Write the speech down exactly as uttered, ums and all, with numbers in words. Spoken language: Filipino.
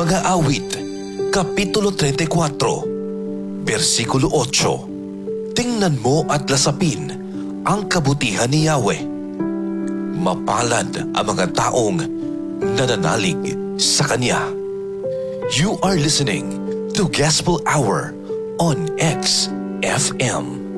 Mga awit, Kapitulo thirty-four, versikulo eight. Tingnan mo at lasapin ang kabutihan ni Yahweh. Mapalad ang mga taong nananalig sa Kanya. You are listening to Gospel Hour on X F M.